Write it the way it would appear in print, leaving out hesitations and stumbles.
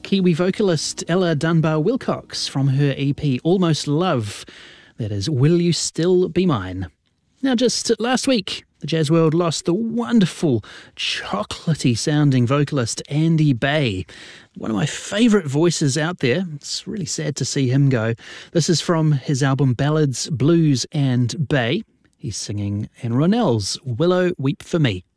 Kiwi vocalist Ella Dunbar-Wilcox from her EP Almost Love. That is Will You Still Be Mine? Now, just last week, the jazz world lost the wonderful, chocolatey-sounding vocalist Andy Bay. One of my favourite voices out there. It's really sad to see him go. This is from his album Ballads, Blues and Bay. He's singing Anne Ronell's Willow Weep For Me.